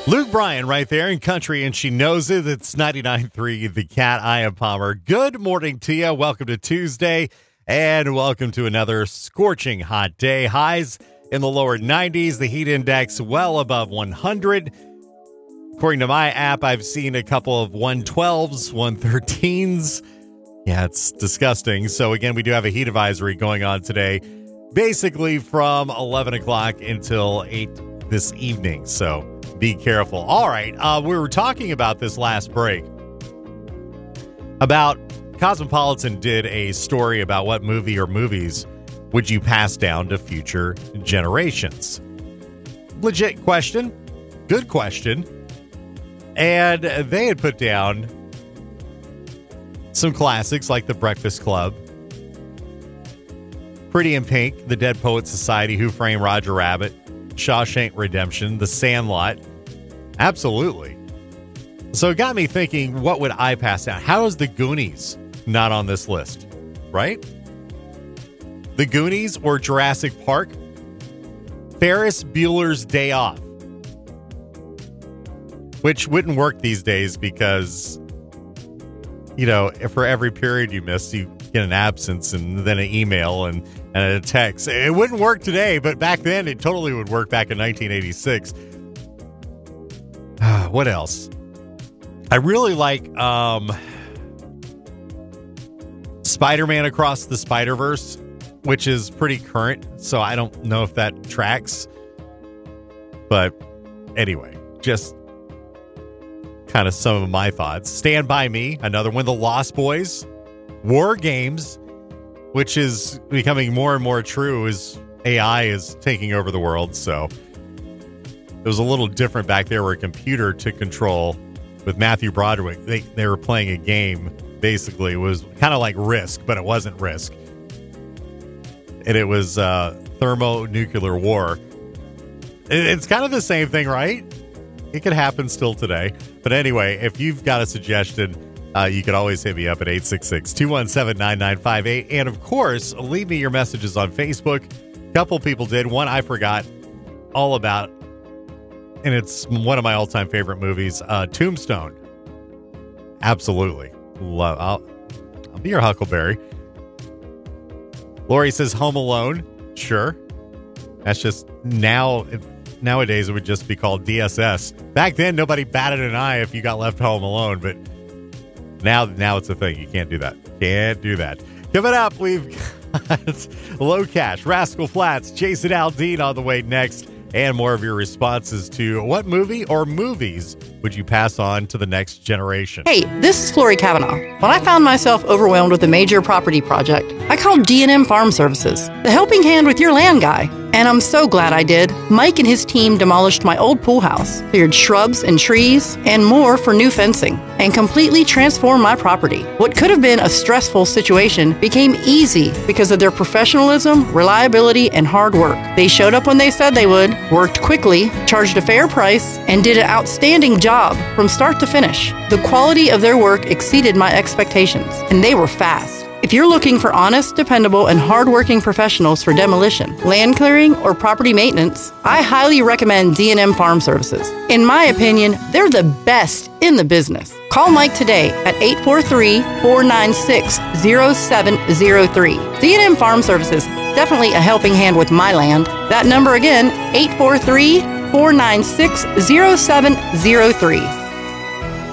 Luke Bryan right there in country, and she knows it. It's 99.3 The Cat. I am Palmer. Good morning to you. Welcome to Tuesday, and welcome to another scorching hot day. Highs in the lower 90s. The heat index well above 100. According to my app, I've seen a couple of 112s, 113s. Yeah, it's disgusting. So again, we do have a heat advisory going on today, basically from 11 o'clock until 8 this evening. So be careful. All right. We were talking about this last break about Cosmopolitan did a story about what movie or movies would you pass down to future generations. Legit question. Good question. And they had put down some classics like The Breakfast Club, Pretty in Pink, The Dead Poets Society, Who Framed Roger Rabbit, Shawshank Redemption, The Sandlot. Absolutely. So it got me thinking, what would I pass down? How is The Goonies not on this list? Right? The Goonies or Jurassic Park? Ferris Bueller's Day Off. Which wouldn't work these days because, you know, for every period you miss, you get an absence and then an email and a text. It wouldn't work today, but back then it totally would work back in 1986. What else? I really like Spider-Man Across the Spider-Verse, which is pretty current, so I don't know if that tracks. But anyway, just kind of some of my thoughts. Stand By Me, another one. The Lost Boys. War Games, which is becoming more and more true as AI is taking over the world. So it was a little different back there where a computer took control with Matthew Broderick. They were playing a game, basically. It was kind of like Risk, but it wasn't Risk. And it was thermonuclear war. It's kind of the same thing, right? It could happen still today. But anyway, if you've got a suggestion, you can always hit me up at 866-217-9958. And, of course, leave me your messages on Facebook. A couple people did. One I forgot all about, and it's one of my all-time favorite movies, Tombstone. Absolutely. I'll be your Huckleberry. Lori says Home Alone. Sure. That's just nowadays it would just be called DSS. Back then, nobody batted an eye if you got left home alone, but now it's a thing. You can't do that. Can't do that. Coming up, we've got Low Cash, Rascal Flatts, Jason Aldean on the way next, and more of your responses to what movie or movies would you pass on to the next generation? Hey, this is Flory Kavanaugh. When I found myself overwhelmed with a major property project, I called D&M Farm Services, the helping hand with your land guy. And I'm so glad I did. Mike and his team demolished my old pool house, cleared shrubs and trees, and more for new fencing, and completely transformed my property. What could have been a stressful situation became easy because of their professionalism, reliability, and hard work. They showed up when they said they would, worked quickly, charged a fair price, and did an outstanding job from start to finish. The quality of their work exceeded my expectations, and they were fast. If you're looking for honest, dependable, and hardworking professionals for demolition, land clearing, or property maintenance, I highly recommend D&M Farm Services. In my opinion, they're the best in the business. Call Mike today at 843-496-0703. D&M Farm Services, definitely a helping hand with my land. That number again, 843-496-0703.